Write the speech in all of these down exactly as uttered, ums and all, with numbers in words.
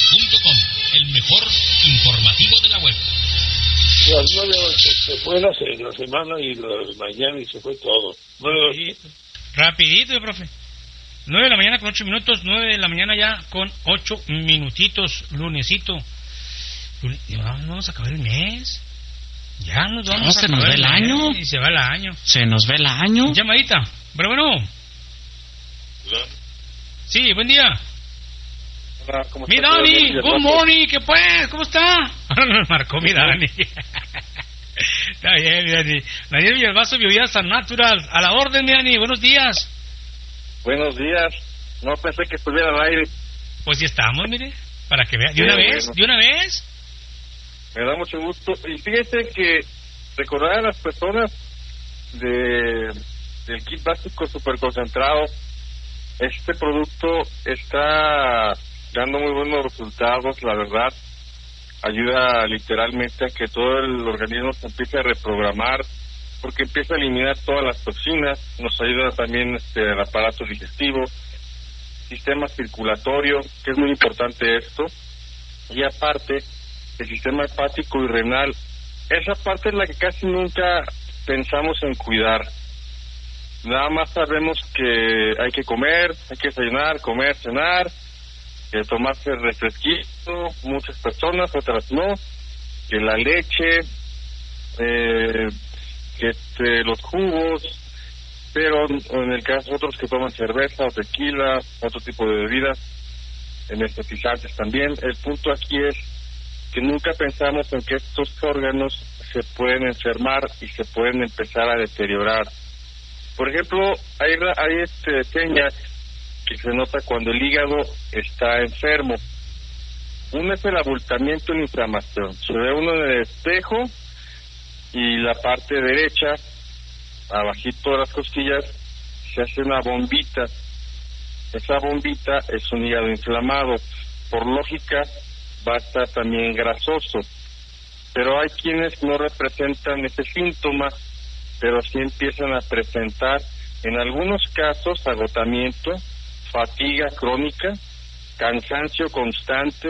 punto com, el mejor informativo de la web. Las nueve se fue la, la semana y la mañana y se fue todo. Rapidito, rapidito, profe. Nueve de la mañana con ocho minutos, nueve de la mañana ya con ocho minutitos, lunesito. Ya vamos a acabar el mes. Ya nos vamos no, a se acabar nos ve el año. Y se va el año. Se nos ve el año. Llamadita, pero bueno. Hola. Sí, buen día. Hola, ¿cómo Mi estás? Dani, good morning, ¿qué pues? ¿Cómo está? Ahora nos marcó mi Dani. Está bien, mi Dani. Daniel Villalbazo, Biovías San Natural. A la orden, mi Dani, buenos días. Buenos días. No pensé que estuviera al aire. Pues ya estamos, mire, para que vea. ¿De Sí, una vez? bueno. ¿De una vez? Me da mucho gusto. Y fíjese que recordar a las personas de del kit básico super concentrado, este producto está dando muy buenos resultados, la verdad. Ayuda literalmente a que todo el organismo se empiece a reprogramar, porque empieza a eliminar todas las toxinas. Nos ayuda también este, el aparato digestivo, sistema circulatorio, que es muy importante esto, y aparte el sistema hepático y renal. Esa parte es la que casi nunca pensamos en cuidar. Nada más sabemos que hay que comer, hay que desayunar, comer, cenar, que tomarse refresquito, muchas personas, otras no, que la leche, eh, que este, los jugos, pero en el caso de otros que toman cerveza o tequila, otro tipo de bebidas, energetizantes también. El punto aquí es que nunca pensamos en que estos órganos se pueden enfermar y se pueden empezar a deteriorar. Por ejemplo, hay, hay este, señas que se nota cuando el hígado está enfermo. Uno es el abultamiento y la inflamación. Se ve uno en el espejo y la parte derecha, abajito de las costillas, se hace una bombita. Esa bombita es un hígado inflamado. Por lógica, va a estar también grasoso. Pero hay quienes no representan ese síntoma, pero sí empiezan a presentar, en algunos casos, agotamiento, fatiga crónica, cansancio constante,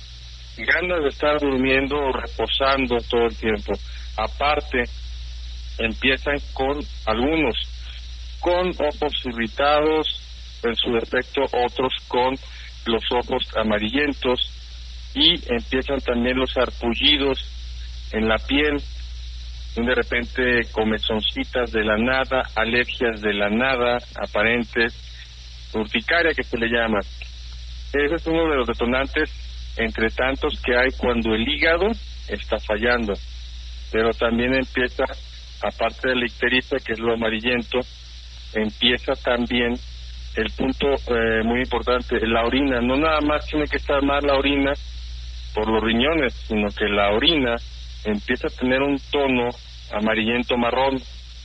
ganas de estar durmiendo o reposando todo el tiempo. Aparte, empiezan con algunos con ojos irritados, en su defecto otros con los ojos amarillentos, y empiezan también los sarpullidos en la piel, de repente comezoncitas de la nada, alergias de la nada aparentes, urticaria que se le llama. Ese es uno de los detonantes entre tantos que hay cuando el hígado está fallando. Pero también empieza, aparte de la ictericia, que es lo amarillento, empieza también el punto eh, muy importante, la orina. No nada más tiene que estar mal la orina por los riñones, sino que la orina empieza a tener un tono amarillento marrón.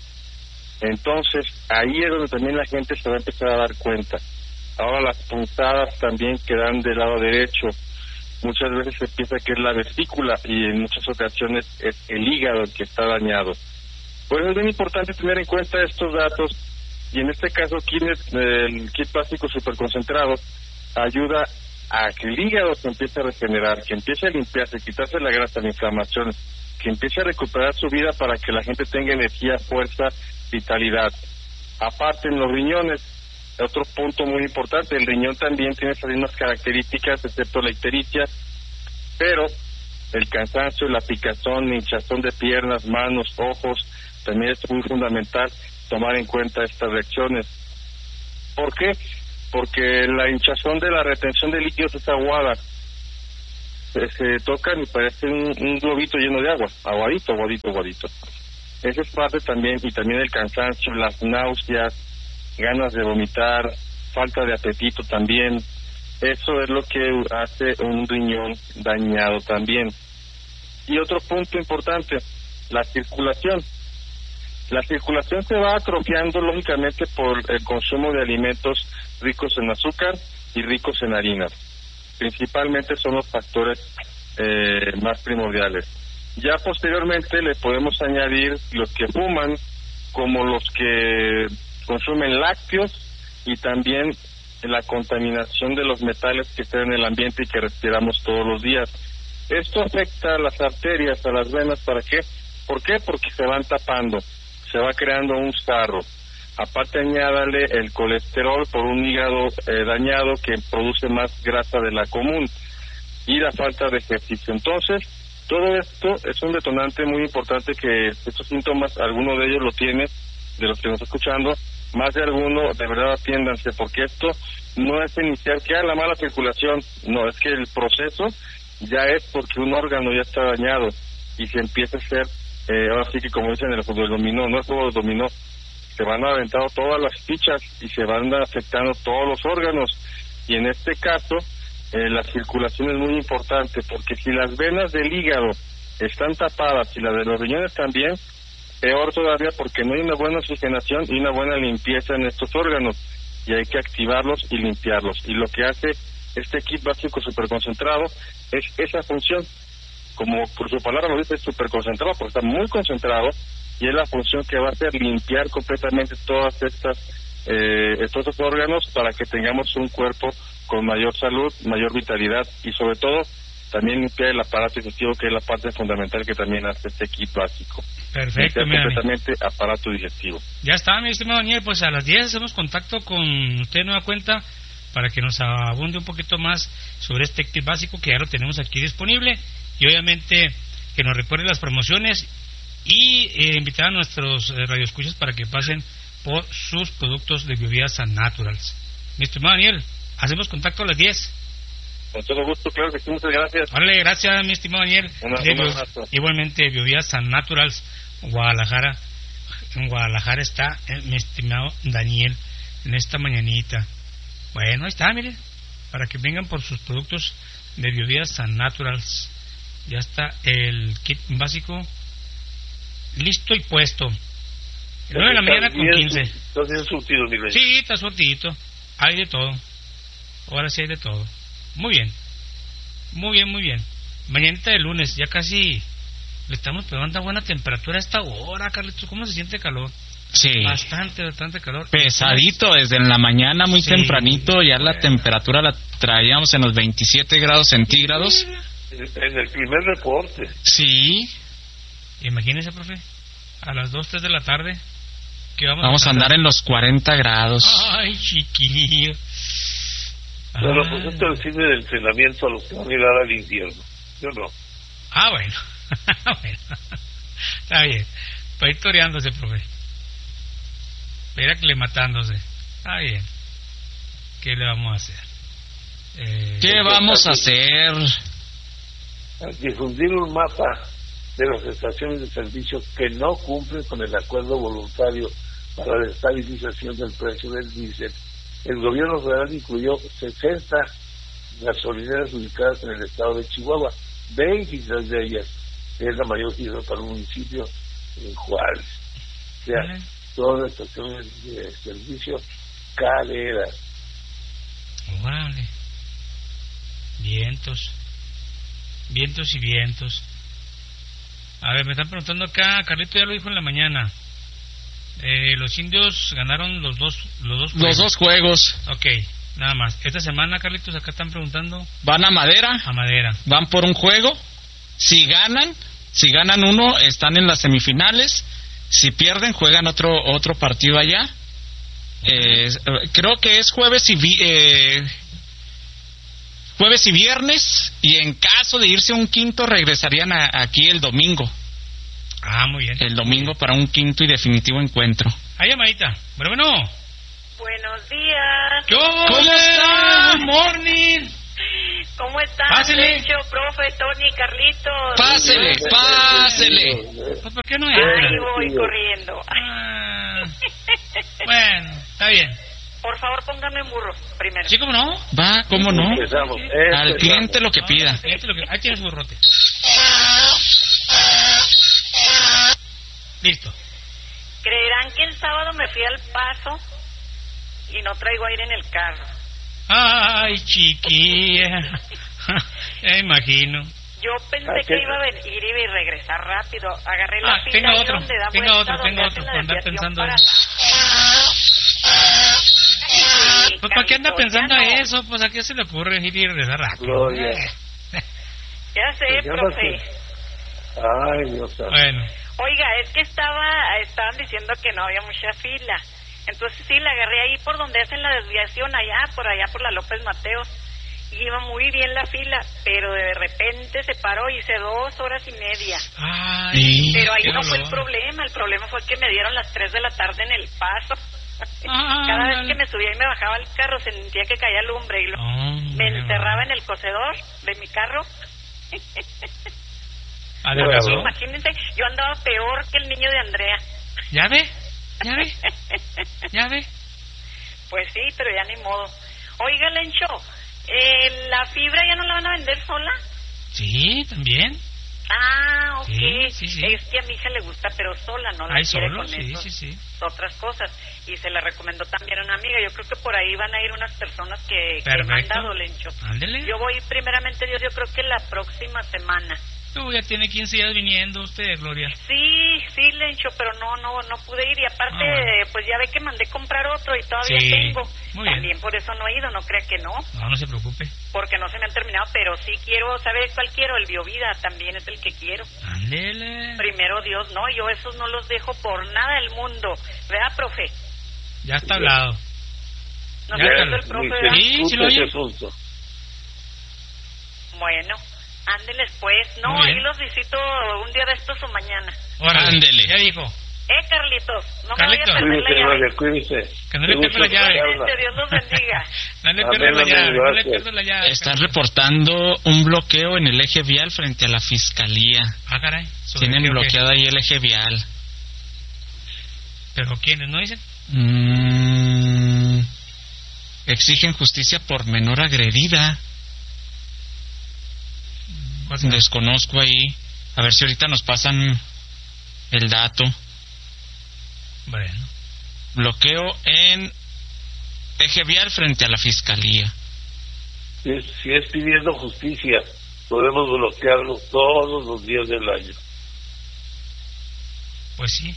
Entonces ahí es donde también la gente se va a empezar a dar cuenta. Ahora las punzadas también quedan del lado derecho. Muchas veces se piensa que es la vesícula y en muchas ocasiones es el hígado el que está dañado. Por eso es bien importante tener en cuenta estos datos, y en este caso el kit básico superconcentrado ayuda a que el hígado se empiece a regenerar, que empiece a limpiarse, quitarse la grasa, la inflamación, que empiece a recuperar su vida para que la gente tenga energía, fuerza, vitalidad. Aparte, en los riñones, otro punto muy importante, el riñón también tiene esas mismas características, excepto la ictericia, pero el cansancio, la picazón, la hinchazón de piernas, manos, ojos, también es muy fundamental tomar en cuenta estas reacciones. ¿Por qué? Porque la hinchazón de la retención de líquidos es aguada. Se, se tocan y parece un, un globito lleno de agua, aguadito, aguadito, aguadito. Esa es parte también, y también el cansancio, las náuseas, ganas de vomitar, falta de apetito también. Eso es lo que hace un riñón dañado también. Y otro punto importante, la circulación. La circulación se va atrofiando lógicamente por el consumo de alimentos ricos en azúcar y ricos en harinas. Principalmente son los factores eh, más primordiales. Ya posteriormente le podemos añadir los que fuman, como los que consumen lácteos y también la contaminación de los metales que están en el ambiente y que respiramos todos los días. Esto afecta a las arterias, a las venas. ¿Para qué? ¿Por qué? Porque se van tapando, se va creando un sarro. Aparte, añádale el colesterol por un hígado eh, dañado que produce más grasa de la común y la falta de ejercicio. Entonces, todo esto es un detonante muy importante que estos síntomas, alguno de ellos lo tiene, de los que nos está escuchando, más de alguno, de verdad atiéndanse, porque esto no es iniciar que hay la mala circulación, no, es que el proceso ya es porque un órgano ya está dañado y se empieza a hacer, eh, ahora sí que como dicen en el fútbol dominó, no es juego de dominó, se van aventando todas las fichas y se van afectando todos los órganos, y en este caso eh, la circulación es muy importante, porque si las venas del hígado están tapadas y las de los riñones también, peor todavía, porque no hay una buena oxigenación y una buena limpieza en estos órganos, y hay que activarlos y limpiarlos, y lo que hace este kit básico superconcentrado es esa función, como por su palabra lo dice, es superconcentrado, porque está muy concentrado, y es la función que va a hacer limpiar completamente todas estas eh, todos estos órganos para que tengamos un cuerpo con mayor salud, mayor vitalidad, y sobre todo también limpiar el aparato digestivo, que es la parte fundamental que también hace este kit básico. Perfecto, mira, completamente aparato digestivo. Ya está, mi estimado Daniel, pues a las diez hacemos contacto con usted de nueva cuenta para que nos abunde un poquito más sobre este kit básico, que ya lo tenemos aquí disponible, y obviamente que nos recuerde las promociones y eh, invitar a nuestros eh, radioescuchas para que pasen por sus productos de bebidas San Naturals. Mi estimado Daniel, hacemos contacto a las diez. Con todo gusto, claro que sí, muchas gracias. Vale, gracias, mi estimado Daniel. Una, de, un abrazo. Igualmente, bebidas San Naturals, Guadalajara. En Guadalajara está eh, mi estimado Daniel en esta mañanita. Bueno, ahí está, mire, para que vengan por sus productos de bebidas San Naturals. Ya está el kit básico listo y puesto. nueve de la mañana con quince. Entonces, surtido, mi rey. Sí, está surtidito. Hay de todo. Ahora sí hay de todo. Muy bien. Muy bien, muy bien. Mañanita de lunes, ya casi le estamos pegando a buena temperatura a esta hora, Carlitos. ¿Cómo se siente calor? Sí. Bastante, bastante calor. Pesadito, desde en la mañana, muy Sí. tempranito, ya la Bueno. temperatura la traíamos en los veintisiete grados centígrados. En el primer reporte. Sí, Imagínese, profe, a las dos, tres de la tarde, que vamos, vamos a andar en los cuarenta grados. Ay, chiquillo. Pero Ay. pues esto sirve de entrenamiento a los que van a ir al infierno. Yo no. Ah, bueno. Bueno. Está bien. Para ir toreándose, profe. Para ir aclimatándose. Está bien. ¿Qué le vamos a hacer? Eh, ¿Qué vamos a hacer? Al difundir un mapa de las estaciones de servicio que no cumplen con el acuerdo voluntario para la estabilización del precio del diésel, el gobierno federal incluyó sesenta gasolineras ubicadas en el estado de Chihuahua, veintitrés de ellas, que es la mayor cifra para un municipio en Juárez. O sea, Ajá. todas las estaciones de servicio caleras. Órale. Vientos. Vientos y vientos. A ver, me están preguntando acá, Carlito ya lo dijo en la mañana. Eh, los indios ganaron los dos los dos Los dos juegos Ok, nada más. Esta semana, Carlitos, acá están preguntando van a Madera, a Madera. van por un juego. Si ganan, si ganan uno, están en las semifinales. Si pierden, juegan otro otro partido allá. Eh, creo que es jueves y vi, eh, jueves y viernes, y en caso de irse a un quinto regresarían a, aquí el domingo. Ah, muy bien. El domingo para un quinto y definitivo encuentro. Ahí, llamadita. Bueno, bueno. Buenos días. ¿Qué hubo? ¿Cómo está? Good morning. ¿Cómo están? Pásele. Sergio, profe, Tony, Carlitos. Pásele, pásele. Pues, ¿por qué no Ahí entra? voy corriendo. Ah, bueno, está bien. Por favor, póngame en burro primero. ¿Sí, cómo no? Va, ¿cómo no? Empezamos. Al Empezamos. cliente lo que Ah, pida. fíjate lo que- Ahí tienes burrote. Listo. ¿Creerán que el sábado me fui al Paso y no traigo aire en el carro? Ay, chiquilla. Ya imagino. Yo pensé Ah, que ¿qué? iba a venir y regresar rápido. Agarré la Ah, fila tenga ahí otro, donde da tenga vuelta, otro, donde tenga hacen otro, la por andar desviación pensando para eso. la- Sí, Pues ¿para qué anda Carlitos, pensando ya no. eso? Pues ¿a qué se le ocurre ir y regresar rápido? Gloria. Eh. Ya sé, Pues llámate. profe. Ay, Dios santo. Bueno, Oiga, es que estaba, estaban diciendo que no había mucha fila. Entonces sí, la agarré ahí por donde hacen la desviación, allá, por allá, por la López Mateos. Y iba muy bien la fila, pero de repente se paró y hice dos horas y media. ay, Pero ahí qué no fue el dolor. problema, el problema fue que me dieron las tres de la tarde en el paso. Ah, Cada vez ándale. que me subía y me bajaba el carro sentía que caía lumbre y lo, Hombre, me encerraba en el cocedor de mi carro. ¿Adelgazó? Imagínense, yo andaba peor que el niño de Andrea. ¿Ya ve? ¿Ya ve? ¿Ya ve? Pues sí, pero ya ni modo. Oiga, Lencho, eh, ¿la fibra ya no la van a vender sola? Sí, también. Ah, ok. Sí, sí, sí. Es que a mi hija le gusta, pero sola, no la Ay, quiere solo, con sí, esos- sí, sí. otras cosas. Y se la recomendó también a una amiga. Yo creo que por ahí van a ir unas personas que, que he Perfecto. mandado, Lencho. Ándele. Yo voy primeramente, Dios, yo creo que la próxima semana. Tú ya tiene quince días viniendo usted, Gloria. Sí, sí, Lencho, pero no, no, no pude ir. Y aparte, Ah, bueno. eh, pues ya ve que mandé comprar otro y todavía Sí, tengo. muy bien. También por eso no he ido, no crea que no, No, no se preocupe. porque no se me han terminado. Pero sí quiero, ¿sabes cuál quiero? El Biovida también es el que quiero. Ándele. Primero Dios, no, yo esos no los dejo por nada del mundo. ¿Verdad, profe? Ya está hablado. ¿No Ya está está. viendo el profe, Ni verdad? se Sí, sí discute lo oye. ese asunto. Bueno, ándeles pues. No, Muy ahí bien. los visito un día de estos o mañana. Órale, Ándele. ya dijo. Eh, Carlitos, no Carlitos. me vaya a perder Cuídese, la llave. Gloria, cuídese. Que no le Qué pierda la gusto llave. escucharla. Cuídense, Dios los bendiga. No le Amén, pierdas la amén, llave, no le gracias. pierdas la llave. Están reportando un bloqueo en el eje vial frente a la fiscalía. Ah, caray. ¿Sobre Tienen qué o qué? bloqueado ahí el eje vial. ¿Pero quiénes no dicen? Mm, exigen justicia por menor agredida. ¿Cuál será? Desconozco ahí. A ver si ahorita nos pasan el dato. Bueno. Bloqueo en eje vial frente a la fiscalía. Si es, si es pidiendo justicia, podemos bloquearlo todos los días del año. Pues sí.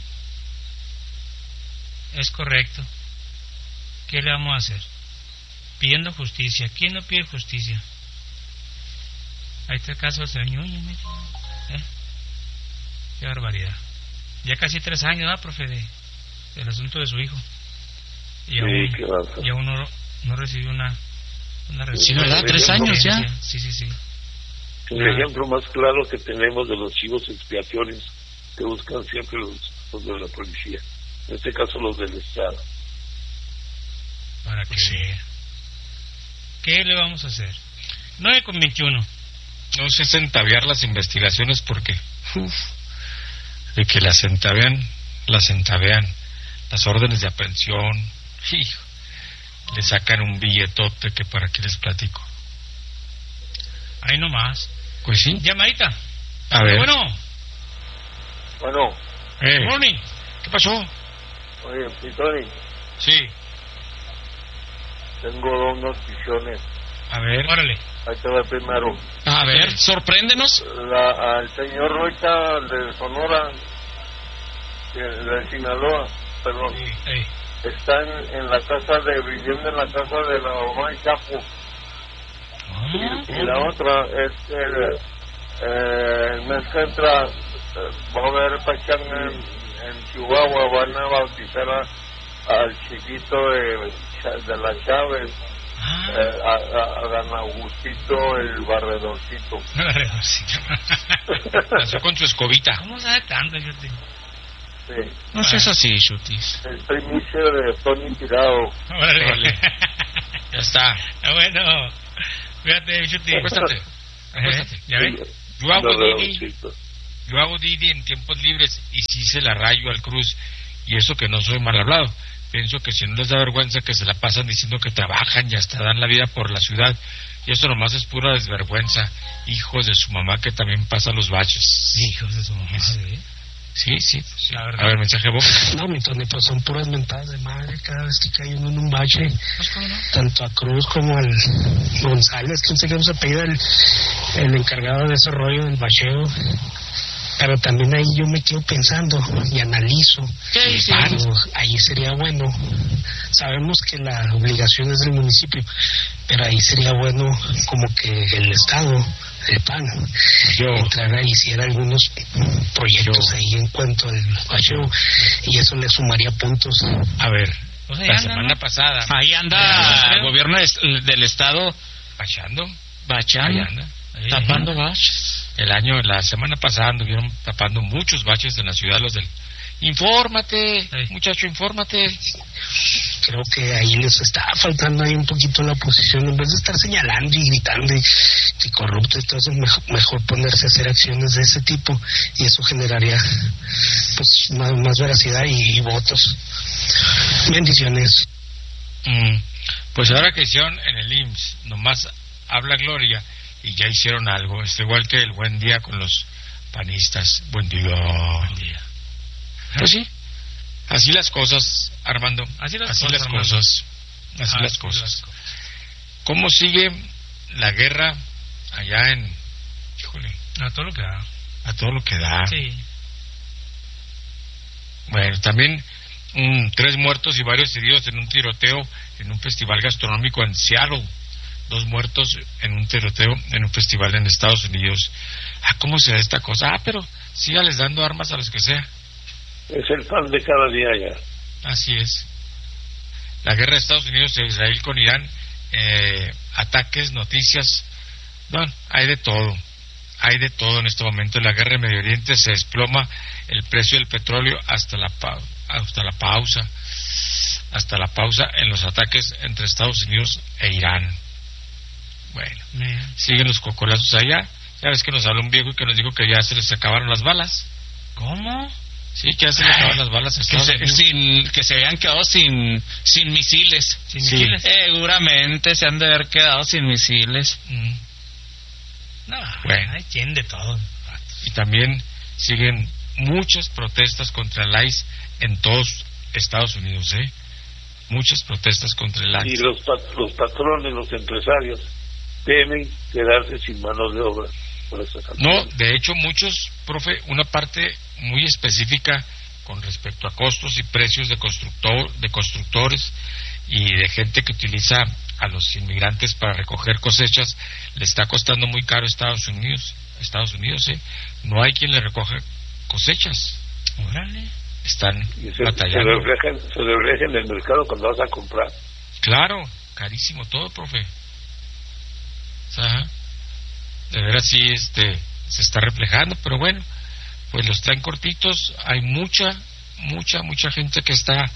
Es correcto. ¿Qué le vamos a hacer? Pidiendo justicia. ¿Quién no pide justicia? Ahí está el caso del señor. ¿Eh? Qué barbaridad. Ya casi tres años, ¿verdad, profe? De, del asunto de su hijo. Y Sí, aún, qué bárbaro. y aún no, no recibió una, una Sí, respuesta. ¿verdad? Tres años ya. Sí, sí, sí. El Ah. ejemplo más claro que tenemos de los chivos expiatorios que buscan siempre los, los de la policía, en este caso los del Estado. Para que vea. ¿Qué le vamos a hacer? nueve con veintiuno. No sé centavear las investigaciones porque, uf, de que las centavean, las centavean. Las órdenes de aprehensión, hijo, le sacan un billetote que para qué les platico. Ahí nomás. Pues sí. Llamadita. A ver. Bueno, Bueno, Eh, good morning. ¿Qué pasó? oye, Pitoni, Sí. tengo dos noticiones. A ver. Órale. Ahí te va el primero. A ver, sorpréndenos. La, al señor Rocha de Sonora, de, de Sinaloa, perdón, Ey. está en, en la casa de, viviendo en la casa de la mamá de Chapo. Y, y la otra es que el, eh, el mes que entra eh, va a haber pachanga en, en Chihuahua, van a bautizar a- al chiquito de, Cha- de la Chávez, Ah, eh, a, a, a Dan Augustito el barredorcito. órale, sí. Pasó con su escobita. ¿Cómo sabe tanto? Yo te... Sí, No seas así, Chutis. el primicio de Tony Tirado. Órale. Órale. Ya está. Ah, bueno. Fíjate, Chuti. Acuéstate. Ajá, Acuéstate. ¿ya ves? Yo hago Los Didi, redonditos. yo hago Didi en tiempos libres y sí se la rayo al Cruz. Y eso que no soy mal hablado. Pienso que si no les da vergüenza que se la pasan diciendo que trabajan y hasta dan la vida por la ciudad. Y eso nomás es pura desvergüenza. Hijos de su mamá que también pasa los baches. Hijos de su mamá. ¿Sí? Sí, sí. pues sí. La verdad. A ver, mensaje vos. No, mi Tony, pues son puras mentadas de madre cada vez que cae uno en un bache, Pues, ¿cómo no? tanto a Cruz como al González, que no sé cómo se apellida el, el encargado de ese rollo del bacheo. Pero también ahí yo me quedo pensando y analizo. ¿Qué dice? Digo, ahí sería bueno sabemos que la obligación es del municipio, pero ahí sería bueno como que el Estado, el P A N, yo, entrara y hiciera algunos proyectos yo, ahí en cuanto al bacheo, y eso le sumaría puntos. A ver, pues la anda, semana ¿no? pasada... Ahí anda el gobierno del Estado bachando, bachando, anda, ahí, tapando baches. El año, la semana pasada anduvieron tapando muchos baches en la ciudad, los del... Infórmate, Ay. muchacho, infórmate. Creo que ahí les está faltando ahí un poquito la posición, en vez de estar señalando y gritando y, y corrupto y todo eso, mejor, mejor ponerse a hacer acciones de ese tipo, y eso generaría pues más, más veracidad y, y votos. Bendiciones. Mm, pues ahora que hicieron en el I M S S, nomás habla Gloria y ya hicieron algo. Es igual que el Buen Día con los panistas. Buen día. Buen día. Pues sí, así las cosas, Armando. Así las así cosas, las Armando. cosas. Así Así las cosas. las cosas. ¿Cómo sigue la guerra allá en... Híjole, A todo lo que da. a todo lo que da? Sí. Bueno, también mm, tres muertos y varios heridos en un tiroteo en un festival gastronómico en Seattle. Dos muertos en un tiroteo en un festival en Estados Unidos. Ah, ¿cómo se da esta cosa? Ah, pero sígales dando armas a los que sea. Es el pan de cada día ya. Así es. La guerra de Estados Unidos e Israel con Irán, eh, ataques, noticias, no, hay de todo. Hay de todo en este momento. En la guerra en Medio Oriente se desploma el precio del petróleo hasta la pa- hasta la pausa, hasta la pausa en los ataques entre Estados Unidos e Irán. Bueno, Mira. siguen los cocolazos allá. Ya ves que nos habló un viejo y que nos dijo que ya se les acabaron las balas. ¿Cómo? Sí, que ya se les acabaron las balas a Que Estados se, Unidos. sin, que se habían quedado sin, sin misiles. Sin Sí. misiles. Seguramente se han de haber quedado sin misiles. Mm. No, Bueno. hay quien de todo. Y también siguen muchas protestas contra el I C E en todos Estados Unidos, ¿eh? Muchas protestas contra el I Y C E. los, pat- los patrones, los empresarios, temen quedarse sin mano de obra por esta No, cantidad. de hecho muchos, profe, una parte muy específica con respecto a costos y precios de constructor, de constructores y de gente que utiliza a los inmigrantes para recoger cosechas, le está costando muy caro a Estados Unidos. Estados Unidos, ¿eh? No hay quien le recoja cosechas. Órale. Están Y se, se, batallando. refleja, en- se refleja en el mercado cuando vas a comprar. Claro, carísimo todo, profe. Ajá. De veras sí, este, se está reflejando, pero bueno, pues los traen cortitos. Hay mucha, mucha, mucha gente que está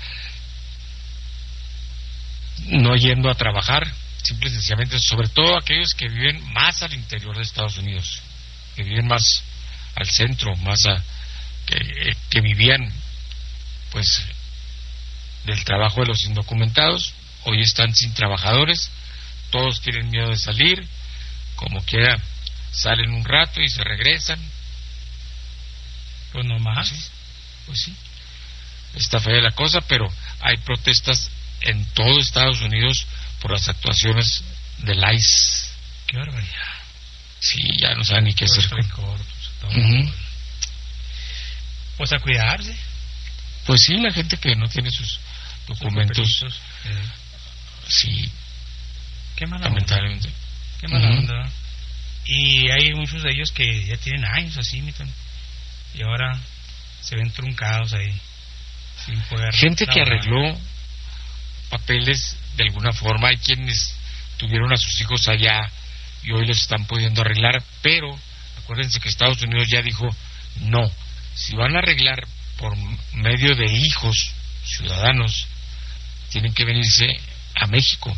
no yendo a trabajar, simple y sencillamente, sobre todo aquellos que viven más al interior de Estados Unidos, que viven más al centro, más a, que, que vivían, pues, del trabajo de los indocumentados, hoy están sin trabajadores, todos tienen miedo de salir, como quiera salen un rato y se regresan. Pues nomás. Pues sí, pues sí. Está fea la cosa, pero hay protestas en todo Estados Unidos por las actuaciones del I C E. Qué barbaridad. Sí, ya no saben ni qué hacer. Los recortes, todo. Ujú. Pues a cuidarse. Pues sí, la gente que no tiene sus documentos, Sus papelitos. Eh, sí, Qué mala onda. lamentablemente. Qué mala Ujú. onda. ¿verdad? Y hay muchos de ellos que ya tienen años así, mi Tony, y ahora se ven truncados ahí, sin poder Gente que trabajar. arregló papeles de alguna forma, hay quienes tuvieron a sus hijos allá y hoy los están pudiendo arreglar, pero acuérdense que Estados Unidos ya dijo no, si van a arreglar por medio de hijos ciudadanos, tienen que venirse a México.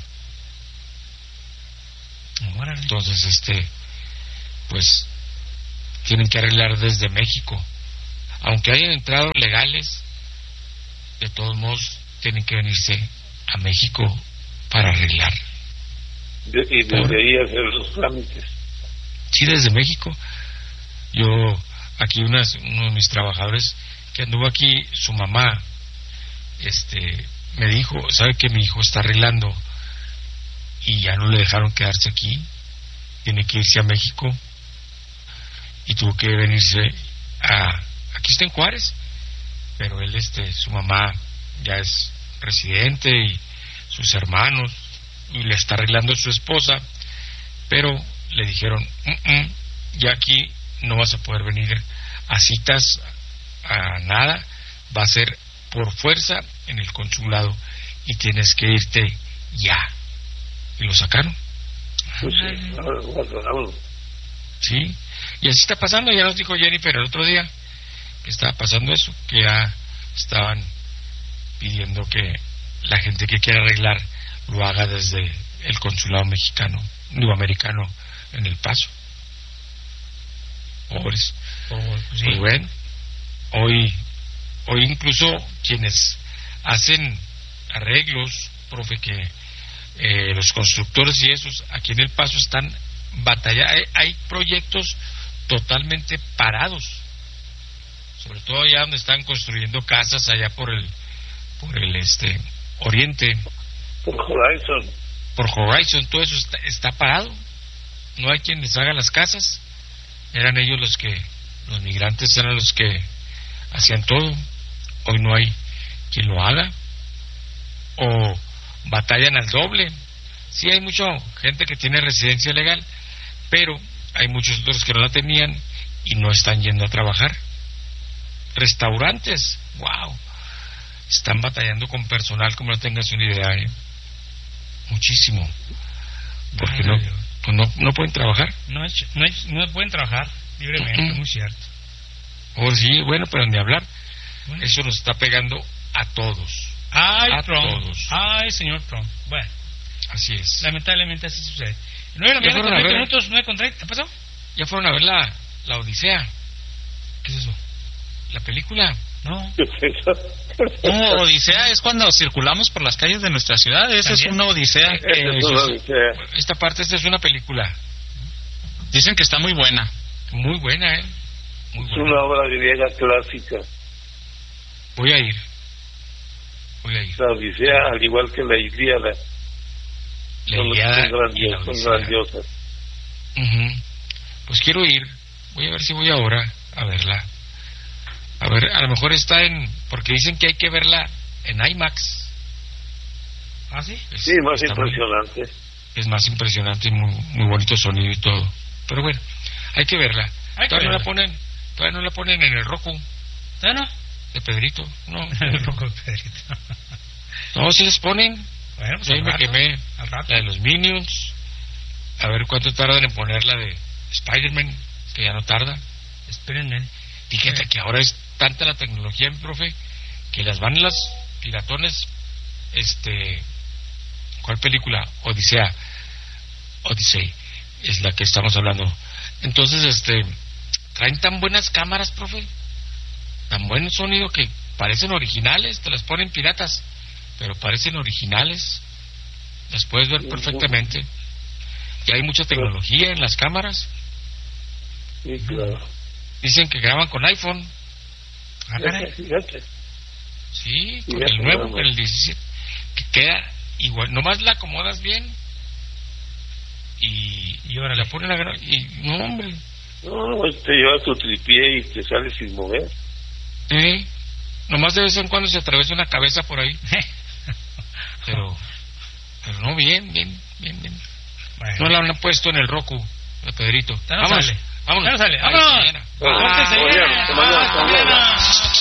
Órale. Entonces, este, pues, tienen que arreglar desde México. Aunque hayan entrado legales, de todos modos, tienen que venirse a México para arreglar. De- y desde Por- ahí hacer los trámites. Sí, desde México. Yo, aquí unas, uno de mis trabajadores que anduvo aquí, su mamá, este, me dijo, ¿sabe que mi hijo está arreglando? Y ya no le dejaron quedarse aquí, tiene que irse a México y tuvo que venirse a, aquí está en Juárez, pero él, este, su mamá ya es residente y sus hermanos, y le está arreglando a su esposa, pero le dijeron, mm-mm, ya aquí no vas a poder venir a citas, a nada, va a ser por fuerza en el consulado y tienes que irte ya. Y lo sacaron. Pues sí, guardaron. Sí, y así está pasando. Ya nos dijo Jennifer el otro día que estaba pasando eso, que ya estaban pidiendo que la gente que quiera arreglar lo haga desde el consulado mexicano, digo americano, en El Paso. Pobres. Oh, sí. Pues bueno, hoy, hoy incluso quienes hacen arreglos, profe, que eh, los constructores y esos aquí en El Paso están batallando. Hay, hay proyectos totalmente parados, sobre todo allá donde están construyendo casas allá por el por el este oriente, Por Horizon. por Horizon, todo eso está, está parado. No hay quien les haga las casas. Eran ellos los que, los migrantes eran los que hacían todo. Hoy no hay quien lo haga, o batallan al doble. Sí, hay mucha gente que tiene residencia legal, pero hay muchos otros que no la tenían y no están yendo a trabajar. Restaurantes, wow, están batallando con personal como no tengas una idea, ¿eh? Muchísimo, porque no, pues no, no pueden trabajar. No, es, no, es, no pueden trabajar libremente, Uh-uh. muy cierto. Oh, sí, bueno, pero ni hablar. Bueno. Eso nos está pegando a todos. Ay, A Trump. todos. Ay, señor Trump. Bueno, Así es. lamentablemente así sucede. nueve de la Ya mañana con fueron a treinta ver. minutos, nueve con treinta. ¿Qué pasó? ¿Ya fueron a ver la, la Odisea? ¿Qué es eso? La película. No. ¿Qué es eso? No, odisea es cuando circulamos por las calles de nuestra ciudad. Esa es ¿También? una odisea. Esa que- es una odisea. Esta parte, esta es una película Dicen que está muy buena. muy buena, ¿eh? Muy Es buena. una obra griega clásica. Voy a ir. Voy a ir. La Odisea, al igual que la Ilíada, La son, Ilíada son, y la grandios- son Odisea. grandiosas. Ujú. Pues quiero ir. Voy a ver si voy ahora a verla. A ver, a lo mejor está en... Porque dicen que hay que verla en IMAX. ¿Ah, sí? Es- Sí, más está muy- impresionante. es más impresionante y muy, muy bonito sonido y todo. Pero bueno, hay que verla. Hay que Todavía no la verla. ponen, todavía no la ponen en el Roku ¿Ya no? de Pedrito. No, El roco de Pedrito. no, si les ponen. Bueno, pues Yo ahí al me rato, quemé al rato. la de los Minions. A ver cuánto tardan en poner la de Spider-Man, que ya no tarda. Espérenme. Fíjate que ahora es tanta la tecnología, mi profe, que las van las piratones, este, ¿cuál película? Odisea, Odyssey, es la que estamos hablando. Entonces, este, traen tan buenas cámaras, profe, tan buen sonido que parecen originales, te las ponen piratas, pero parecen originales, las puedes ver perfectamente. Y hay mucha tecnología en las cámaras. Sí, claro. Dicen que graban con iPhone. Ah, caray. Fíjate. Sí, Sí, con ya el te nuevo, vamos. con el diecisiete, que queda igual, nomás la acomodas bien y, Y órale. la ponen a gra- y no, hombre, No, pues te llevas tu tripié y te sales sin mover. eh, nomás de vez en cuando se atraviesa una cabeza por ahí, pero pero no, bien, bien, bien, bien. Bueno. No la han puesto en el Roku de Pedrito. Ya no Vámonos, sale. vámonos. Ya no sale. Ay, ¡Vámonos! señora. Ah, ¡Córtese, mañana, ya! mañana, ¡Ah, mañana. mañana!